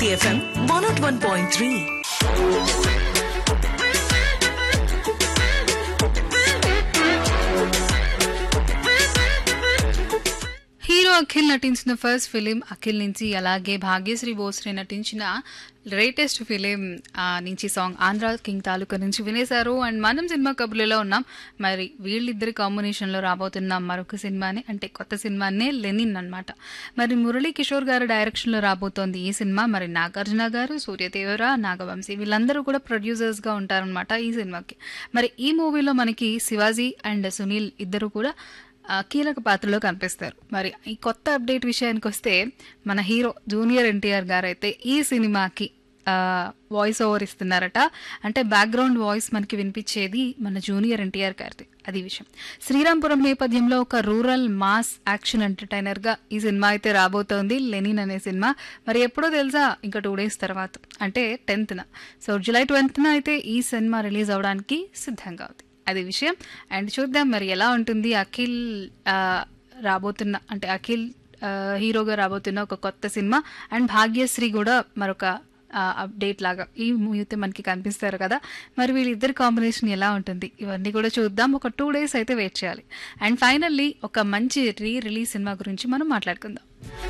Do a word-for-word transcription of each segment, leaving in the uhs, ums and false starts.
City F M one oh one point three. Hero Akhil నటించిన first film Akhil నుంచి, అలాగే భాగ్యశ్రీ బోస్రే నటించిన లేటెస్ట్ ఫిలిం నుంచి సాంగ్ ఆంధ్ర కింగ్ తాలూకా నుంచి వినేశారు. అండ్ మనం సినిమా కబుర్లలో ఉన్నాం. మరి వీళ్ళిద్దరి కాంబినేషన్లో రాబోతున్న మరొక సినిమాని, అంటే కొత్త సినిమానే లెనిన్ అనమాట. మరి మురళీ కిషోర్ గారు డైరెక్షన్లో రాబోతోంది ఈ సినిమా. మరి నాగార్జున గారు, సూర్యదేవర, నాగవంశీ వీళ్ళందరూ కూడా ప్రొడ్యూసర్స్గా ఉంటారనమాట ఈ సినిమాకి. మరి ఈ మూవీలో మనకి శివాజీ అండ్ సునీల్ ఇద్దరు కూడా కీలక పాత్రలో కనిపిస్తారు. మరి ఈ కొత్త అప్డేట్ విషయానికి వస్తే, మన హీరో జూనియర్ ఎన్టీఆర్ గారు అయితే ఈ సినిమాకి వాయిస్ ఓవర్ ఇస్తున్నారట. అంటే బ్యాక్గ్రౌండ్ వాయిస్ మనకి వినిపించేది మన జూనియర్ ఎన్టీఆర్ గారిది. అది విషయం. శ్రీరాంపురం నేపథ్యంలో ఒక రూరల్ మాస్ యాక్షన్ ఎంటర్టైనర్గా ఈ సినిమా అయితే రాబోతోంది, లెనిన్ అనే సినిమా. మరి ఎప్పుడో తెలుసా? ఇంకా టూ డేస్ తర్వాత, అంటే టెన్త్న. సో జూలై ట్వెల్త్న అయితే ఈ సినిమా రిలీజ్ అవడానికి సిద్ధంగా ఉంది. అది విషయం. అండ్ చూద్దాం మరి ఎలా ఉంటుంది అఖిల్ రాబోతున్న, అంటే అఖిల్ హీరోగా రాబోతున్న ఒక కొత్త సినిమా. అండ్ భాగ్యశ్రీ కూడా మరొక అప్డేట్ లాగా ఈ మూవీ అయితే మనకి కనిపిస్తారు కదా. మరి వీళ్ళిద్దరి కాంబినేషన్ ఎలా ఉంటుంది ఇవన్నీ కూడా చూద్దాం. ఒక టూ డేస్ అయితే వెయిట్ చేయాలి. అండ్ ఫైనల్లీ ఒక మంచి రీ రిలీజ్ సినిమా గురించి మనం మాట్లాడుకుందాం.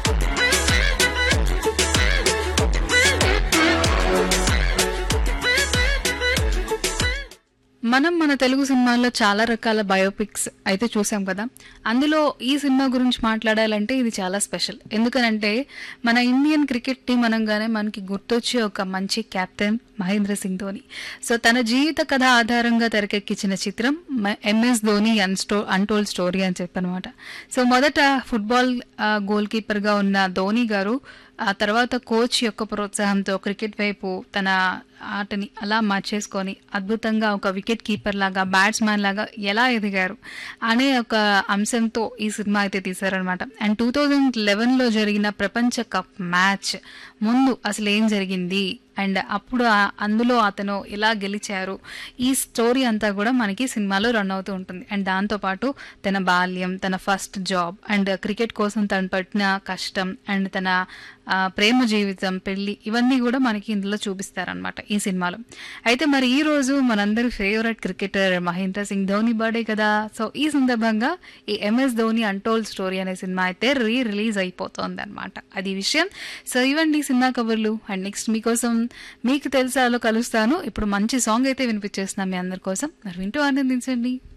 మనం మన తెలుగు సినిమాల్లో చాలా రకాల బయోపిక్స్ అయితే చూసాం కదా. అందులో ఈ సినిమా గురించి మాట్లాడాలంటే ఇది చాలా స్పెషల్. ఎందుకనంటే మన ఇండియన్ క్రికెట్ టీం అనగానే మనకి గుర్తొచ్చే ఒక మంచి కెప్టెన్ మహేంద్ర సింగ్ ధోని. సో తన జీవిత కథ ఆధారంగా తెరకెక్కించిన చిత్రం ఎంఎస్ ధోని అన్స్టో అన్టోల్డ్ స్టోరీ అని చెప్పనమాట. సో మొదట ఫుట్బాల్ గోల్ కీపర్గా ఉన్న ధోని గారు ఆ తర్వాత కోచ్ యొక్క ప్రోత్సాహంతో క్రికెట్ వైపు తన ఆటని అలా మార్చేసుకొని అద్భుతంగా ఒక వికెట్ కీపర్ లాగా, బ్యాట్స్మెన్ లాగా ఎలా ఎదిగారు అనే ఒక అంశంతో ఈ సినిమా అయితే తీశారనమాట. అండ్ టూ థౌజండ్ లెవెన్లో జరిగిన ప్రపంచ కప్ మ్యాచ్ ముందు అసలు ఏం జరిగింది, అండ్ అప్పుడు అందులో అతను ఎలా గెలిచారు, ఈ స్టోరీ అంతా కూడా మనకి సినిమాలో రన్ అవుతూ ఉంటుంది. అండ్ దాంతోపాటు తన బాల్యం, తన ఫస్ట్ జాబ్, అండ్ క్రికెట్ కోసం తను పట్టిన కష్టం, అండ్ తన ప్రేమ జీవితం, పెళ్లి, ఇవన్నీ కూడా మనకి ఇందులో చూపిస్తారనమాట ఈ సినిమాలో. అయితే మరి ఈ రోజు మనందరి favourite cricketer Mahindra Singh Dhoni birthday కదా. సో ఈ సందర్భంగా ఈ ఎంఎస్ ధోని అన్టోల్డ్ స్టోరీ అనే సినిమా అయితే రీ రిలీజ్ అయిపోతుంది అనమాట. అది విషయం. సో ఇవ్వండి సినిమా కబుర్లు. అండ్ నెక్స్ట్ మీకోసం మీకు తెలుసాలో కలుస్తాను. ఇప్పుడు మంచి సాంగ్ అయితే వినిపించేస్తున్నాం మీ అందరి కోసం. మరి వింటూ ఆనందించండి.